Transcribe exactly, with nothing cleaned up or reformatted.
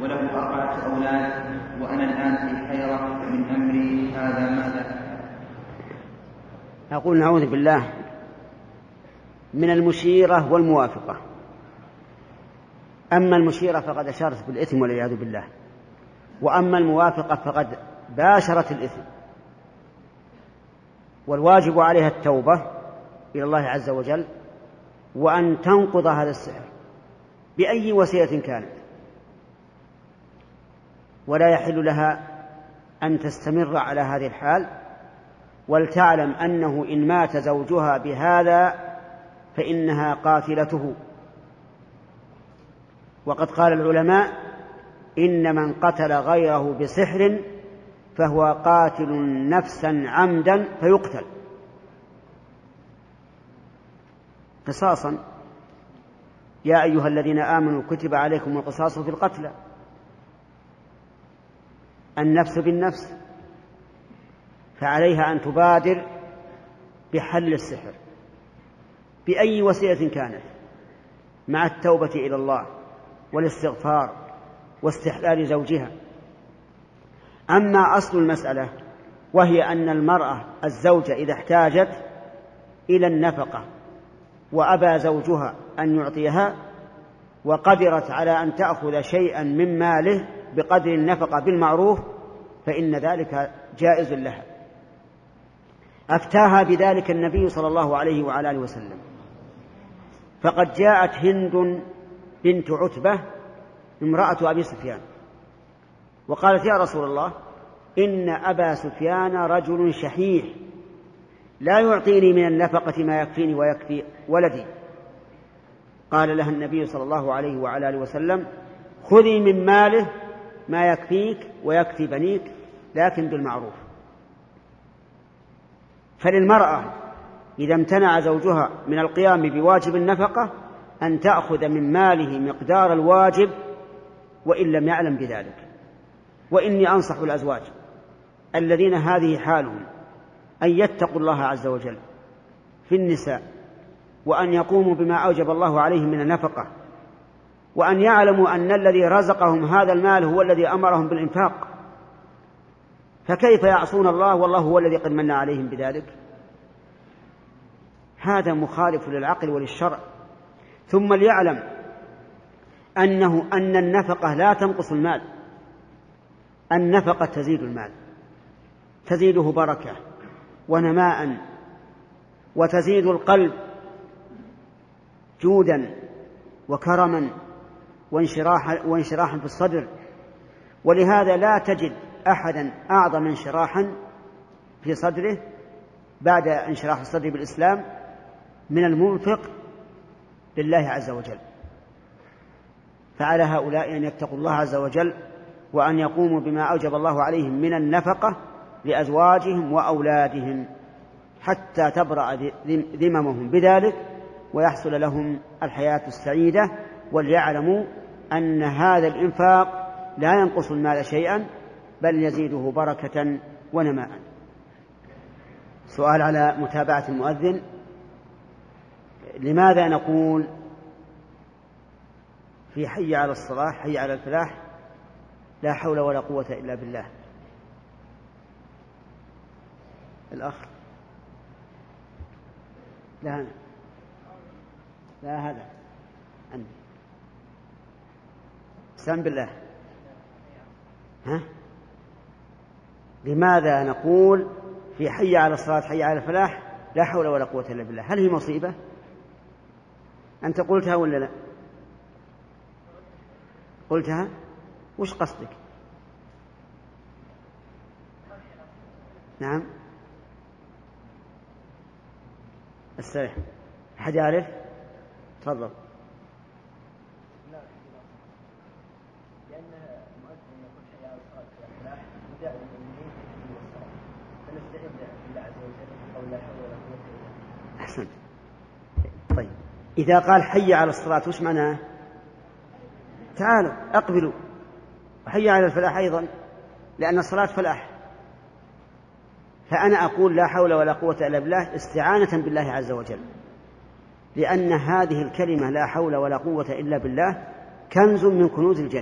وله أربعة أولاد وأنا الآن في حيرة من أمري هذا ماذا؟ أقول نعوذ بالله من المشيرة والموافقة. أما المشيرة فقد أشارت بالإثم والعياذ بالله، وأما الموافقة فقد باشرت الإثم، والواجب عليها التوبة إلى الله عز وجل وأن تنقض هذا السحر بأي وسيلة كانت، ولا يحل لها أن تستمر على هذه الحال، ولتعلم أنه إن مات زوجها بهذا فإنها قاتلته. وقد قال العلماء إن من قتل غيره بسحر فهو قاتل نفسا عمدا فيقتل قصاصا. يا أيها الذين آمنوا كتب عليكم القصاص في القتلى، النفس بالنفس، فعليها أن تبادر بحل السحر بأي وسيلة كانت، مع التوبة إلى الله والاستغفار واستحلال زوجها. أما أصل المسألة وهي أن المرأة الزوجة إذا احتاجت إلى النفقة وأبى زوجها أن يعطيها وقدرت على أن تأخذ شيئا من ماله بقدر النفقة بالمعروف فإن ذلك جائز لها. أفتاها بذلك النبي صلى الله عليه وعلى آله وسلم، فقد جاءت هند بنت عتبة امرأة أبي سفيان وقالت يا رسول الله إن أبا سفيان رجل شحيح لا يعطيني من النفقة ما يكفيني ويكفي ولدي. قال لها النبي صلى الله عليه وعلى آله وسلم خذي من ماله ما يكفيك ويكفي بنيك لكن بالمعروف. فللمرأة إذا امتنع زوجها من القيام بواجب النفقة أن تأخذ من ماله مقدار الواجب وإن لم يعلم بذلك. وإني أنصح الأزواج الذين هذه حالهم أن يتقوا الله عز وجل في النساء، وأن يقوموا بما أوجب الله عليهم من النفقة، وأن يعلموا أن الذي رزقهم هذا المال هو الذي أمرهم بالإنفاق، فكيف يعصون الله والله هو الذي قد من عليهم بذلك؟ هذا مخالف للعقل وللشرع. ثم ليعلم أنه أن النفقة لا تنقص المال، النفقة تزيد المال، تزيده بركة ونماء، وتزيد القلب جودا وكرما وانشراحا وانشراحا في الصدر. ولهذا لا تجد أحدا أعظم انشراحا في صدره بعد انشراح الصدر بالإسلام من المنفق لله عز وجل. فعلى هؤلاء أن يتقوا الله عز وجل وأن يقوموا بما أوجب الله عليهم من النفقة لأزواجهم وأولادهم حتى تبرأ ذممهم بذلك ويحصل لهم الحياة السعيدة. وليعلموا أن هذا الإنفاق لا ينقص المال شيئا بل يزيده بركة ونماء. سؤال على متابعة المؤذن: لماذا نقول في حي على الصلاة حي على الفلاح لا حول ولا قوة إلا بالله؟ الأخ لا لا هذا عندي استعن بالله. ها؟ لماذا نقول في حي على الصلاة حي على الفلاح لا حول ولا قوة إلا بالله؟ هل هي مصيبة؟ أنت قلتها ولا لا؟ قلتها؟ وش قصدك؟ نعم السرح أحد يعرف؟ تفضل. أحسنت. طيب إذا قال حي على الصلاة وش معناه؟ تعالوا أقبلوا، وحي على الفلاح أيضا لأن الصلاة فلاح. فأنا أقول لا حول ولا قوة إلا بالله استعانة بالله عز وجل، لأن هذه الكلمة لا حول ولا قوة إلا بالله كنز من كنوز الجنة.